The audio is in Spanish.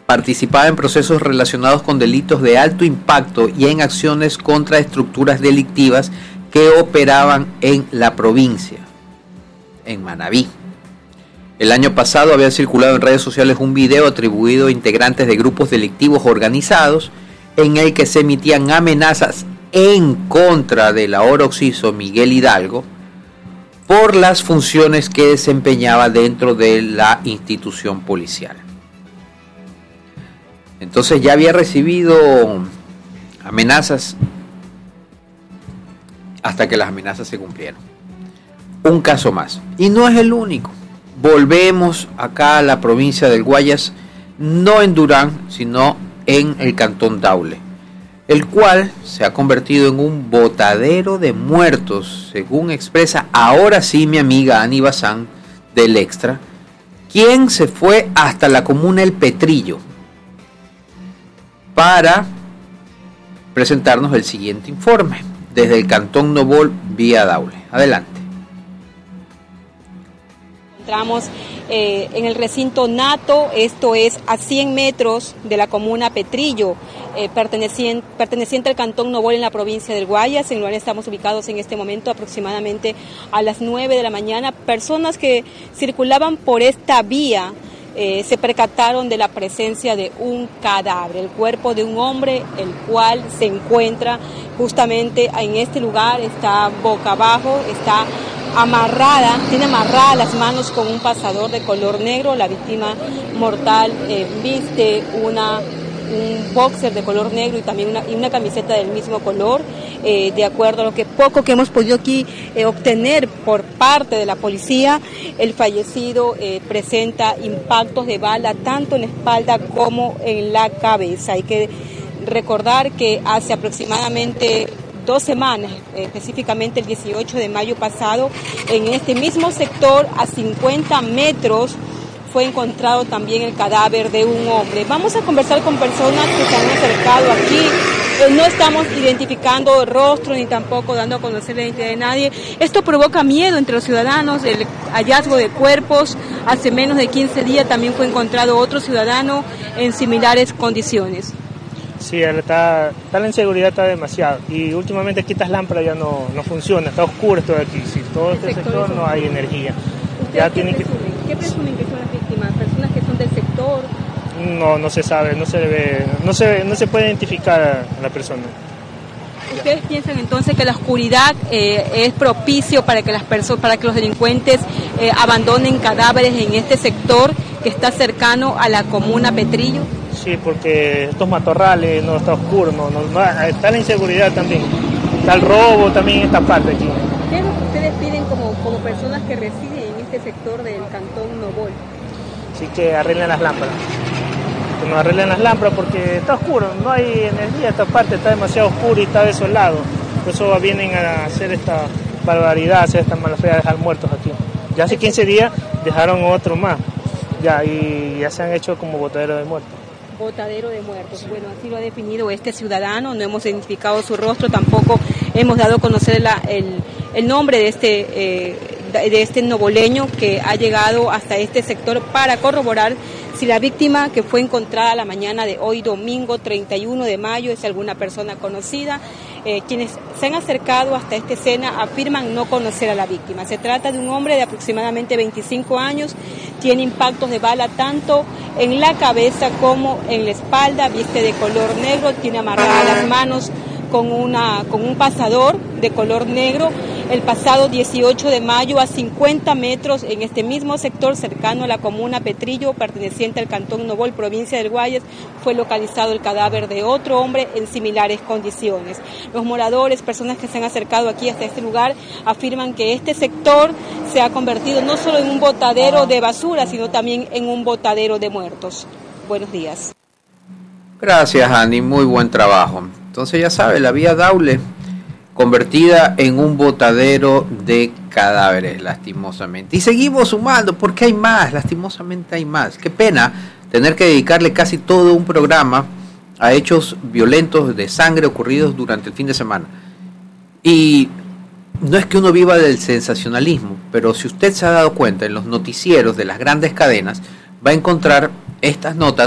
participaba en procesos relacionados con delitos de alto impacto y en acciones contra estructuras delictivas que operaban en la provincia, en Manabí. El año pasado había circulado en redes sociales un video atribuido a integrantes de grupos delictivos organizados en el que se emitían amenazas en contra del ahora occiso Miguel Hidalgo por las funciones que desempeñaba dentro de la institución policial. Entonces ya había recibido amenazas hasta que las amenazas se cumplieron. Un caso más. Y no es el único. Volvemos acá a la provincia del Guayas, no en Durán, sino en el cantón Daule, el cual se ha convertido en un botadero de muertos, según expresa ahora sí mi amiga Ani Bazán del Extra, quien se fue hasta la comuna El Petrillo para presentarnos el siguiente informe desde el cantón Nobol vía Daule. Adelante. Encontramos en el recinto Nato, esto es a 100 metros de la comuna Petrillo, perteneciente al cantón Nobol en la provincia del Guayas, en el cual estamos ubicados en este momento aproximadamente a las 9 de la mañana. Personas que circulaban por esta vía se percataron de la presencia de un cadáver, el cuerpo de un hombre, el cual se encuentra justamente en este lugar, está boca abajo, está tiene amarradas las manos con un pasador de color negro. La víctima mortal viste un boxer de color negro y también una camiseta del mismo color. De acuerdo a lo que poco que hemos podido aquí obtener por parte de la policía, el fallecido presenta impactos de bala tanto en la espalda como en la cabeza. Hay que recordar que hace aproximadamente 2 semanas, específicamente el 18 de mayo pasado, en este mismo sector, a 50 metros, fue encontrado también el cadáver de un hombre. Vamos a conversar con personas que se han acercado aquí. No estamos identificando rostro ni tampoco dando a conocer la identidad de nadie. Esto provoca miedo entre los ciudadanos, el hallazgo de cuerpos. Hace menos de 15 días también fue encontrado otro ciudadano en similares condiciones. Sí, la inseguridad está demasiado y últimamente aquí estas lámparas ya no funcionan, está oscuro esto de aquí, si todo este sector no hay energía. Ya ¿Qué presumen que son las víctimas? ¿Personas que son del sector? No se sabe, no se puede identificar a la persona. ¿Ustedes piensan entonces que la oscuridad es propicio para que los delincuentes abandonen cadáveres en este sector que está cercano a la comuna Petrillo? Sí, porque estos matorrales no está oscuro, está la inseguridad también, está el robo también en esta parte aquí. ¿Qué es lo que ustedes piden como personas que residen en este sector del cantón Nobol? Sí, que arreglen las lámparas. Que nos arreglen las lámparas porque está oscuro, no hay energía, esta parte está demasiado oscura y está desolado. Por eso vienen a hacer esta barbaridad, hacer esta mala fea, dejar muertos aquí. Ya hace 15 días dejaron otro más, y ya se han hecho como botadero de muertos. Botadero de muertos. Bueno, así lo ha definido este ciudadano, no hemos identificado su rostro, tampoco hemos dado a conocer el nombre de este novoleño que ha llegado hasta este sector para corroborar si la víctima que fue encontrada la mañana de hoy, domingo 31 de mayo, es alguna persona conocida. Quienes se han acercado hasta esta escena afirman no conocer a la víctima. Se trata de un hombre de aproximadamente 25 años, tiene impactos de bala tanto en la cabeza como en la espalda, viste de color negro, tiene amarradas las manos con un pasador de color negro. El pasado 18 de mayo, a 50 metros, en este mismo sector cercano a la comuna Petrillo, perteneciente al cantón Nobol, provincia del Guayas, fue localizado el cadáver de otro hombre en similares condiciones. Los moradores, personas que se han acercado aquí hasta este lugar, afirman que este sector se ha convertido no solo en un botadero de basura, sino también en un botadero de muertos. Buenos días. Gracias, Ani, muy buen trabajo. Entonces ya sabe, la vía Daule convertida en un botadero de cadáveres, lastimosamente. Y seguimos sumando, porque hay más, lastimosamente hay más. Qué pena tener que dedicarle casi todo un programa a hechos violentos de sangre ocurridos durante el fin de semana. Y no es que uno viva del sensacionalismo, pero si usted se ha dado cuenta en los noticieros de las grandes cadenas, va a encontrar estas notas